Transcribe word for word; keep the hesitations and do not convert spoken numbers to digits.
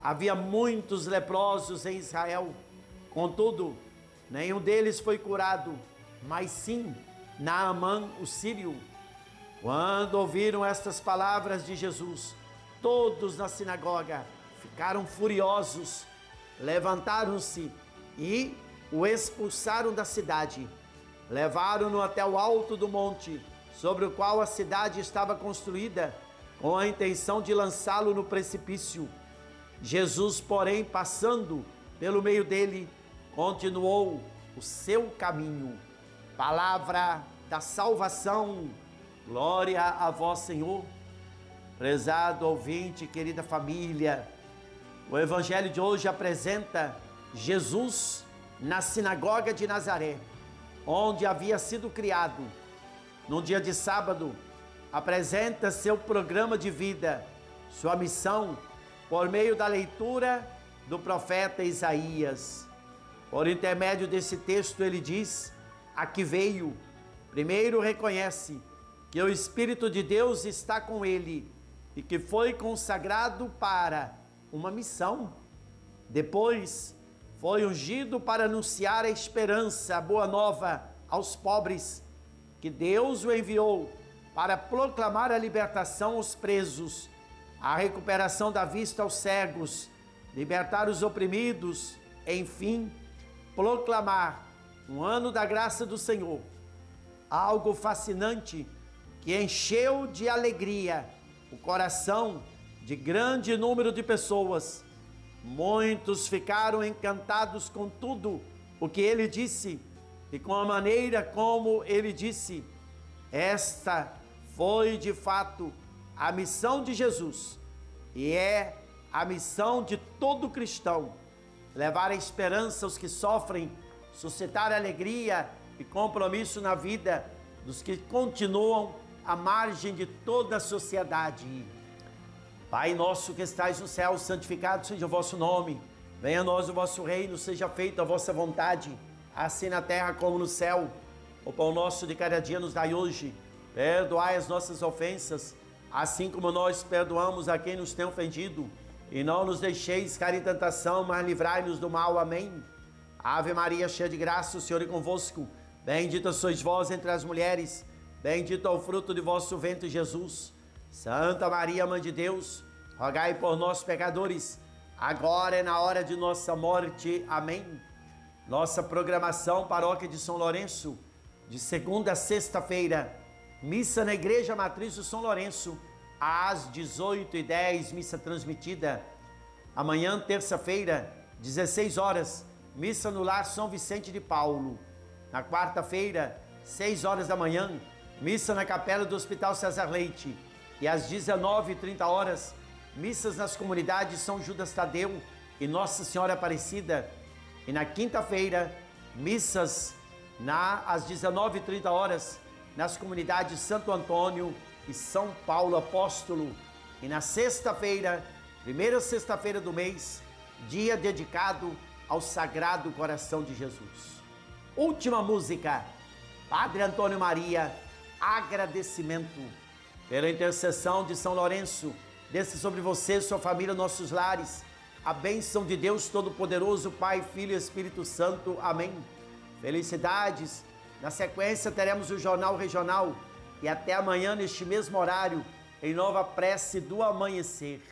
Havia muitos leprosos em Israel, contudo, nenhum deles foi curado, mas sim Naamã, o sírio. Quando ouviram estas palavras de Jesus, todos na sinagoga ficaram furiosos, levantaram-se e o expulsaram da cidade. Levaram-no até o alto do monte, sobre o qual a cidade estava construída, com a intenção de lançá-lo no precipício. Jesus, porém, passando pelo meio dele, continuou o seu caminho. Palavra da salvação. Glória a vós, Senhor. Prezado ouvinte, querida família, o evangelho de hoje apresenta Jesus na sinagoga de Nazaré, onde havia sido criado. No dia de sábado, apresenta seu programa de vida, sua missão, por meio da leitura do profeta Isaías. Por intermédio desse texto, ele diz: a que veio. Primeiro reconhece que o Espírito de Deus está com ele e que foi consagrado para uma missão. Depois, foi ungido para anunciar a esperança, a boa nova aos pobres, que Deus o enviou para proclamar a libertação aos presos, a recuperação da vista aos cegos, libertar os oprimidos, enfim, proclamar um ano da graça do Senhor. Algo fascinante que encheu de alegria o coração de grande número de pessoas. Muitos ficaram encantados com tudo o que ele disse e com a maneira como ele disse. Esta foi de fato a missão de Jesus e é a missão de todo cristão: levar a esperança aos que sofrem, suscitar alegria e compromisso na vida dos que continuam à margem de toda a sociedade. Pai nosso que estais no céu, santificado seja o vosso nome. Venha a nós o vosso reino, seja feita a vossa vontade, assim na terra como no céu. O pão nosso de cada dia nos dai hoje. Perdoai as nossas ofensas, assim como nós perdoamos a quem nos tem ofendido. E não nos deixeis cair em tentação, mas livrai-nos do mal. Amém. Ave Maria, cheia de graça, o Senhor é convosco. Bendita sois vós entre as mulheres, bendito é o fruto de vosso ventre, Jesus. Santa Maria, Mãe de Deus, rogai por nós, pecadores, agora é na hora de nossa morte. Amém. Nossa programação, Paróquia de São Lourenço, de segunda a sexta-feira, missa na Igreja Matriz do São Lourenço, às dezoito e dez, missa transmitida. Amanhã, terça-feira, dezesseis horas, missa no Lar São Vicente de Paulo. Na quarta-feira, seis horas da manhã, missa na Capela do Hospital César Leite. E às dezenove e trinta horas, missas nas comunidades São Judas Tadeu e Nossa Senhora Aparecida. E na quinta-feira, missas na, às dezenove e trinta horas, nas comunidades Santo Antônio e São Paulo Apóstolo. E na sexta-feira, primeira sexta-feira do mês, dia dedicado ao Sagrado Coração de Jesus. Última música, Padre Antônio Maria, agradecimento. Pela intercessão de São Lourenço, desça sobre você, sua família, nossos lares, a bênção de Deus Todo-Poderoso, Pai, Filho e Espírito Santo. Amém. Felicidades. Na sequência teremos o Jornal Regional e até amanhã neste mesmo horário, em nova prece do amanhecer.